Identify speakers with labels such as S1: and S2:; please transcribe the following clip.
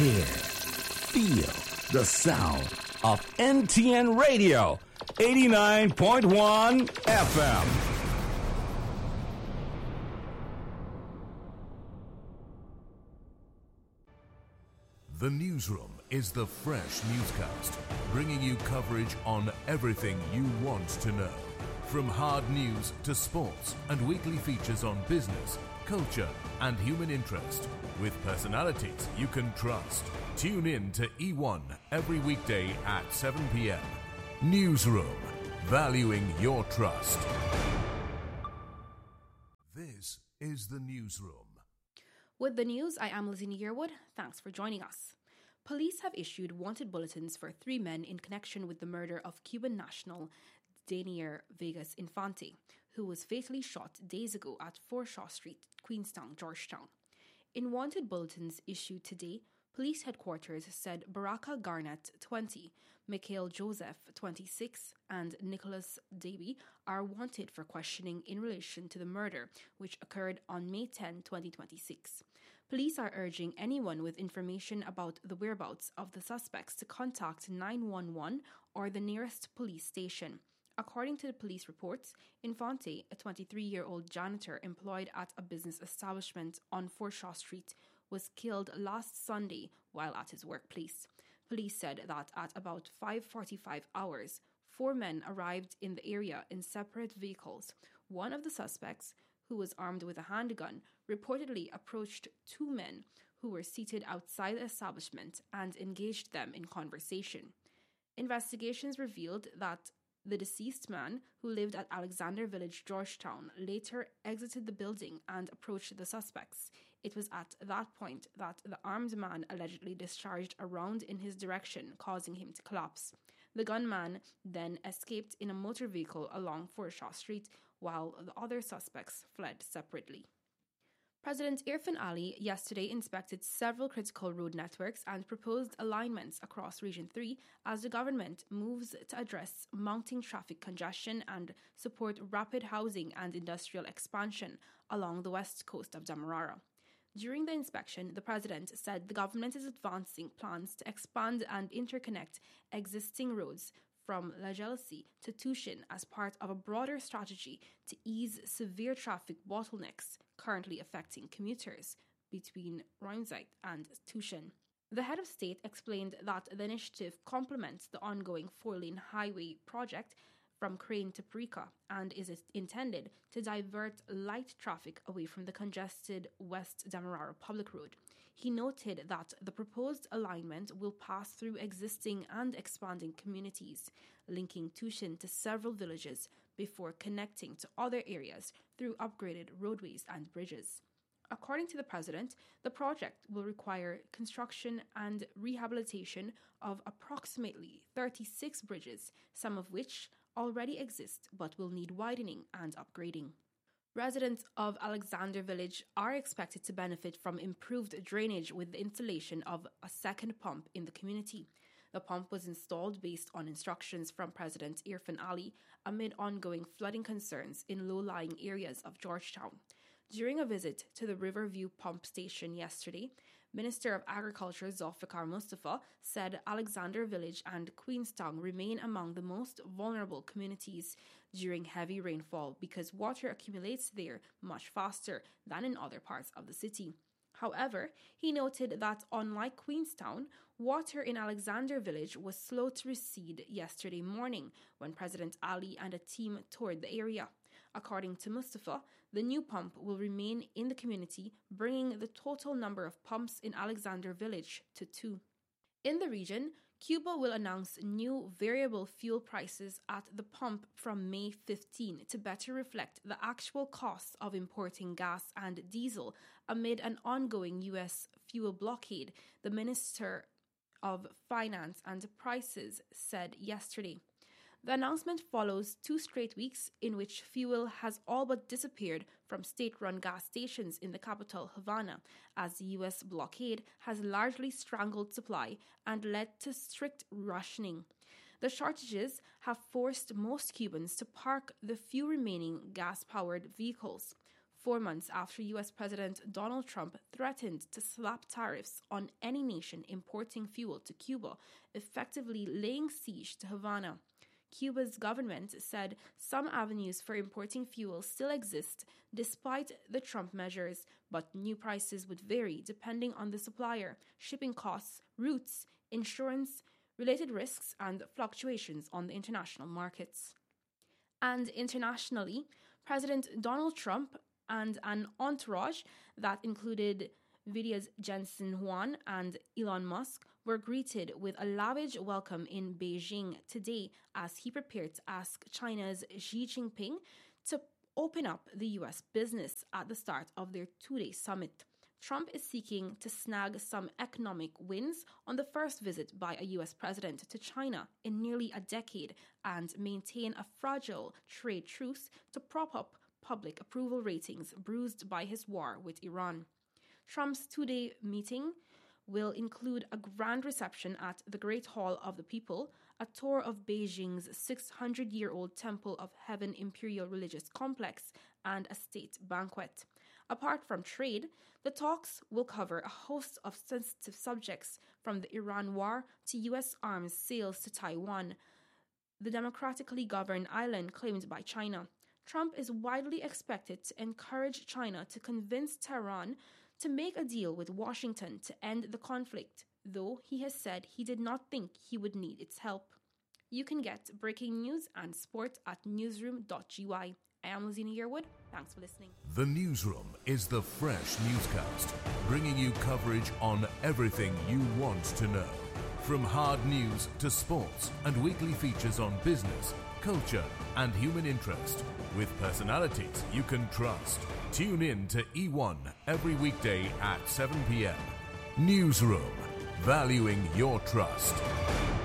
S1: Hear, feel the sound of NTN Radio, 89.1 FM.
S2: The Newsroom is the fresh newscast, bringing you coverage on everything you want to know. From hard news to sports and weekly features on business, culture and human interest, with personalities you can trust. Tune in to E1 every weekday at 7 p.m. Newsroom, valuing your trust. This is the Newsroom.
S3: With the news, I am Lizzie Yearwood. Thanks for joining us. Police have issued wanted bulletins for 3 men in connection with the murder of Cuban national Daniel Vegas Infante, who was fatally shot days ago at Forshaw Street, Queenstown, Georgetown. In wanted bulletins issued today, police headquarters said Baraka Garnett, 20, Mikhail Joseph, 26, and Nicholas Davey are wanted for questioning in relation to the murder, which occurred on May 10, 2026. Police are urging anyone with information about the whereabouts of the suspects to contact 911 or the nearest police station. According to the police reports, Infante, a 23-year-old janitor employed at a business establishment on Forshaw Street, was killed last Sunday while at his workplace. Police said that at about 5:45 hours, 4 men arrived in the area in separate vehicles. One of the suspects, who was armed with a handgun, reportedly approached 2 men who were seated outside the establishment and engaged them in conversation. Investigations revealed that the deceased man, who lived at Alexander Village, Georgetown, later exited the building and approached the suspects. It was at that point that the armed man allegedly discharged a round in his direction, causing him to collapse. The gunman then escaped in a motor vehicle along Forshaw Street, while the other suspects fled separately. President Irfan Ali yesterday inspected several critical road networks and proposed alignments across Region 3 as the government moves to address mounting traffic congestion and support rapid housing and industrial expansion along the west coast of Demerara. During the inspection, the president said the government is advancing plans to expand and interconnect existing roads from La Jealousy to Tushin as part of a broader strategy to ease severe traffic bottlenecks currently affecting commuters between Ruimsite and Tushin. The head of state explained that the initiative complements the ongoing 4-lane highway project from Crane to Parika and is intended to divert light traffic away from the congested West Demerara public road. He noted that the proposed alignment will pass through existing and expanding communities, linking Tushin to several villages before connecting to other areas through upgraded roadways and bridges. According to the president, the project will require construction and rehabilitation of approximately 36 bridges, some of which already exist but will need widening and upgrading. Residents of Alexander Village are expected to benefit from improved drainage with the installation of a second pump in the community. The pump was installed based on instructions from President Irfan Ali amid ongoing flooding concerns in low-lying areas of Georgetown. During a visit to the Riverview Pump Station yesterday, Minister of Agriculture Zulfikar Mustafa said Alexander Village and Queenstown remain among the most vulnerable communities during heavy rainfall because water accumulates there much faster than in other parts of the city. However, he noted that unlike Queenstown, water in Alexander Village was slow to recede yesterday morning when President Ali and a team toured the area. According to Mustafa, the new pump will remain in the community, bringing the total number of pumps in Alexander Village to 2. In the region, Cuba will announce new variable fuel prices at the pump from May 15 to better reflect the actual costs of importing gas and diesel amid an ongoing U.S. fuel blockade, the Minister of Finance and Prices said yesterday. The announcement follows 2 straight weeks in which fuel has all but disappeared from state-run gas stations in the capital, Havana, as the U.S. blockade has largely strangled supply and led to strict rationing. The shortages have forced most Cubans to park the few remaining gas-powered vehicles. 4 months after U.S. President Donald Trump threatened to slap tariffs on any nation importing fuel to Cuba, effectively laying siege to Havana. Cuba's government said some avenues for importing fuel still exist despite the Trump measures, but new prices would vary depending on the supplier, shipping costs, routes, insurance, related risks, and fluctuations on the international markets. And internationally, President Donald Trump and an entourage that included Nvidia's Jensen Huang and Elon Musk were greeted with a lavish welcome in Beijing today as he prepared to ask China's Xi Jinping to open up the U.S. business at the start of their 2-day summit. Trump is seeking to snag some economic wins on the first visit by a U.S. president to China in nearly a decade and maintain a fragile trade truce to prop up public approval ratings bruised by his war with Iran. Trump's 2-day meeting will include a grand reception at the Great Hall of the People, a tour of Beijing's 600-year-old Temple of Heaven Imperial Religious Complex, and a state banquet. Apart from trade, the talks will cover a host of sensitive subjects, from the Iran war to U.S. arms sales to Taiwan, the democratically governed island claimed by China. Trump is widely expected to encourage China to convince Tehran to make a deal with Washington to end the conflict, though he has said he did not think he would need its help. You can get breaking news and sport at newsroom.gy. I am Lizina Yearwood. Thanks for listening.
S2: The Newsroom is the fresh newscast, bringing you coverage on everything you want to know. From hard news to sports and weekly features on business, culture and human interest, with personalities you can trust. Tune in to E1 every weekday at 7 p.m. Newsroom, valuing your trust.